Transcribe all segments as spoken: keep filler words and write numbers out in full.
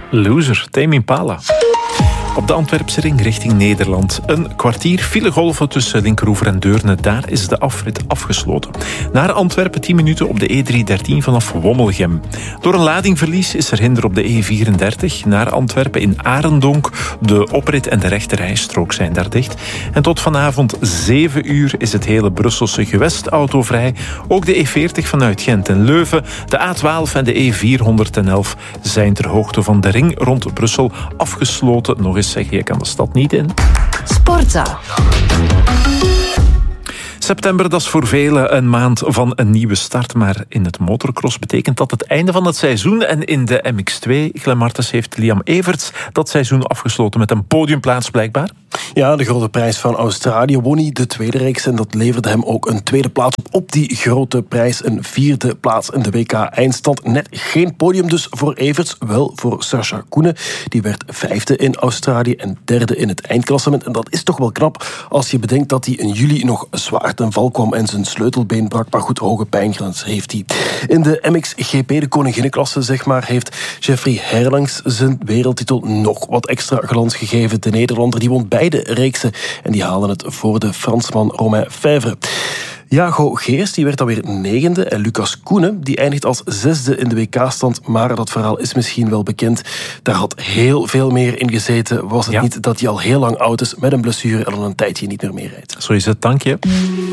Loser, Tame Impala. Op de Antwerpse ring richting Nederland. Een kwartier filegolven tussen Linkeroever en Deurne. Daar is de afrit afgesloten. Naar Antwerpen tien minuten op de E driehonderddertien vanaf Wommelgem. Door een ladingverlies is er hinder op de E vierendertig. Naar Antwerpen in Arendonk. De oprit en de rechterrijstrook zijn daar dicht. En tot vanavond zeven uur is het hele Brusselse gewest autovrij. Ook de E veertig vanuit Gent en Leuven. De A twaalf en de E vierhonderdelf zijn ter hoogte van de ring rond Brussel afgesloten. Nog eens zeg je, kan de stad niet in. Sportza. September, dat is voor velen een maand van een nieuwe start. Maar in het motocross betekent dat het einde van het seizoen. En in de M X twee, Glen Martens, heeft Liam Everts dat seizoen afgesloten met een podiumplaats blijkbaar. Ja, de grote prijs van Australië won hij, de tweede reeks. En dat leverde hem ook een tweede plaats op. Op die grote prijs een vierde plaats in de W K-eindstand. Net geen podium dus voor Everts, wel voor Sacha Koenen. Die werd vijfde in Australië en derde in het eindklassement. En dat is toch wel knap als je bedenkt dat hij in juli nog zwaar ten val kwam en zijn sleutelbeen brak. Maar goed, hoge pijngrens heeft hij. In de M X G P, de koninginnenklasse zeg maar, heeft Jeffrey Herlangs zijn wereldtitel nog wat extra glans gegeven. De Nederlander die won beide reeksen en die halen het voor de Fransman Romain Fèvre. Jago Geers die werd dan weer negende en Lucas Koenen die eindigt als zesde in de W K-stand. Maar dat verhaal is misschien wel bekend. Daar had heel veel meer in gezeten. Was het ja. niet dat hij al heel lang oud is met een blessure en al een tijdje niet meer meerijdt. Zo is het, dank je.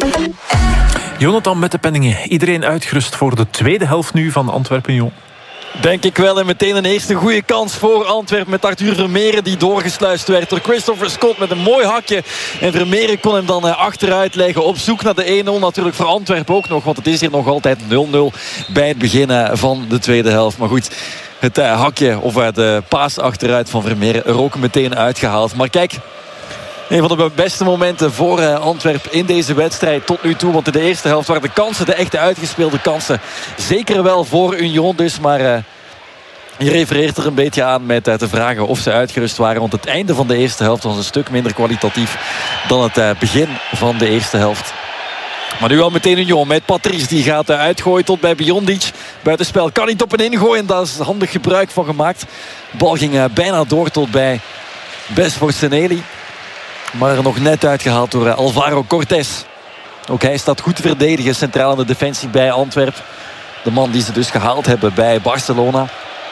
Jonathan met de penningen. Iedereen uitgerust voor de tweede helft nu van Antwerpen-Jong. Denk ik wel. En meteen een eerste goede kans voor Antwerpen met Arthur Vermeeren die doorgesluist werd door Christopher Scott met een mooi hakje. En Vermeeren kon hem dan achteruit leggen op zoek naar de één nul natuurlijk voor Antwerpen ook nog. Want het is hier nog altijd nul nul bij het begin van de tweede helft. Maar goed, het hakje of de paas achteruit van Vermeeren er ook meteen uitgehaald. Maar kijk, een van de beste momenten voor Antwerpen in deze wedstrijd tot nu toe. Want in de eerste helft waren de kansen, de echte uitgespeelde kansen, zeker wel voor Union dus. Maar uh, je refereert er een beetje aan met uh, te vragen of ze uitgerust waren. Want het einde van de eerste helft was een stuk minder kwalitatief dan het uh, begin van de eerste helft. Maar nu al meteen Union met Patrice. Die gaat uh, uitgooien tot bij Biondic. Buitenspel kan niet op een ingooien. Daar is handig gebruik van gemaakt. De bal ging uh, bijna door tot bij Bes voor Seneli. Maar er nog net uitgehaald door Alvaro Cortés. Ook hij staat goed te verdedigen centraal in de defensie bij Antwerpen. De man die ze dus gehaald hebben bij Barcelona.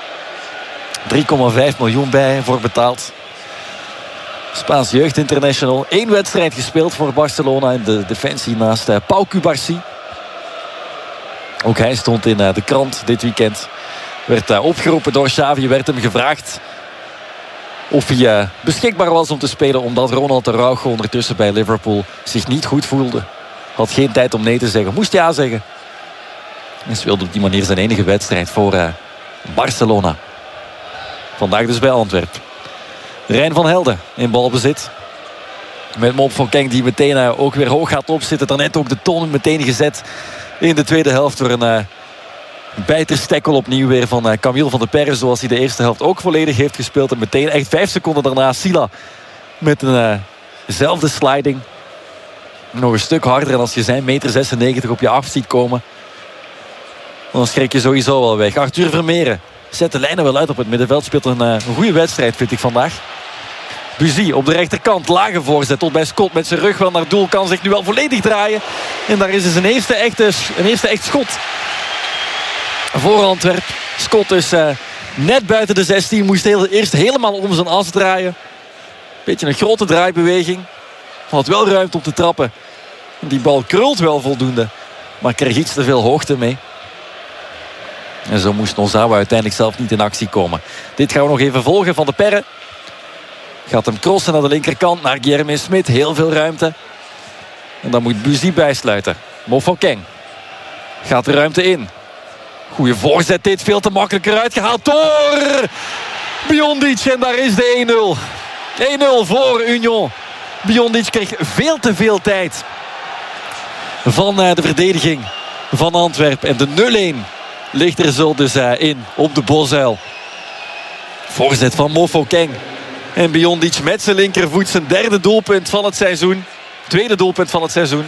drie komma vijf miljoen bij voor betaald. Spaans Jeugd International. Eén wedstrijd gespeeld voor Barcelona in de defensie naast Pau Cubarsí. Ook hij stond in de krant dit weekend. Werd opgeroepen door Xavi. Werd hem gevraagd of hij uh, beschikbaar was om te spelen. Omdat Ronald Araujo ondertussen bij Liverpool zich niet goed voelde. Had geen tijd om nee te zeggen. Moest ja zeggen. En speelde op die manier zijn enige wedstrijd voor uh, Barcelona. Vandaag dus bij Antwerpen. Rijn van Helden in balbezit. Met Mop van Kenk die meteen uh, ook weer hoog gaat opzitten. Daarnet ook de toon meteen gezet in de tweede helft. Door een uh, bijterstekkel opnieuw weer van uh, Camille van der Perre. Zoals hij de eerste helft ook volledig heeft gespeeld. En meteen echt vijf seconden daarna Sila. Met een uh, sliding. Nog een stuk harder. En als je zijn meter zesennegentig op je af ziet komen, dan schrik je sowieso wel weg. Arthur Vermeeren zet de lijnen wel uit op het middenveld. Speelt een, uh, een goede wedstrijd vind ik vandaag. Buzy op de rechterkant. Lage voorzet tot bij Scott met zijn rug wel naar doel. Kan zich nu wel volledig draaien. En daar is dus een eerste echte, een eerste echt schot voor Antwerpen. Scott is uh, net buiten de zestien. Moest heel, eerst helemaal om zijn as draaien. Beetje een grote draaibeweging. Had wel ruimte om te trappen. Die bal krult wel voldoende. Maar kreeg iets te veel hoogte mee. En zo moest Nozawa uiteindelijk zelf niet in actie komen. Dit gaan we nog even volgen van de Perre. Gaat hem crossen naar de linkerkant. Naar Guilherme Smit. Heel veel ruimte. En dan moet Buzy bijsluiten. Mo van Keng gaat de ruimte in. Goeie voorzet dit. Veel te makkelijker uitgehaald door Biondic. En daar is de één nul. één nul voor Union. Biondic kreeg veel te veel tijd van de verdediging van Antwerpen. En de nul één ligt er zo dus in op de Bosuil. Voorzet van Mo Keng. En Biondic met zijn linkervoet zijn derde doelpunt van het seizoen. Tweede doelpunt van het seizoen.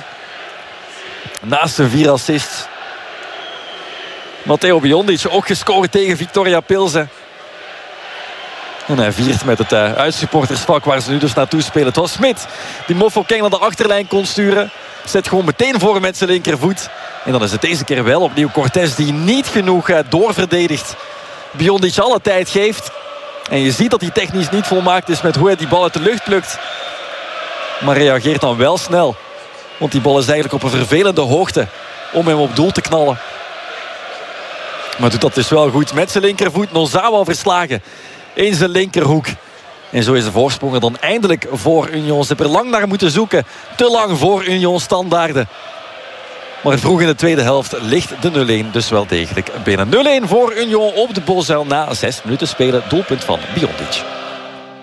Naast zijn vier assists. Matteo Biondic ook gescoord tegen Victoria Pilsen. En hij viert met het uh, uitsupportersvak waar ze nu dus naartoe spelen. Het was Smit die Mofokeng naar de achterlijn kon sturen. Zet gewoon meteen voor met zijn linkervoet. En dan is het deze keer wel opnieuw Cortés die niet genoeg uh, doorverdedigt. Biondic alle tijd geeft. En je ziet dat hij technisch niet volmaakt is met hoe hij die bal uit de lucht plukt. Maar reageert dan wel snel. Want die bal is eigenlijk op een vervelende hoogte om hem op doel te knallen. Maar doet dat dus wel goed met zijn linkervoet. Nozawa verslagen in zijn linkerhoek. En zo is de voorsprong er dan eindelijk voor Union. Ze hebben er lang naar moeten zoeken. Te lang voor Union standaarden. Maar vroeg in de tweede helft ligt de nul-een dus wel degelijk binnen. nul-een voor Union op de Bosuil na zes minuten spelen. Doelpunt van Biondic.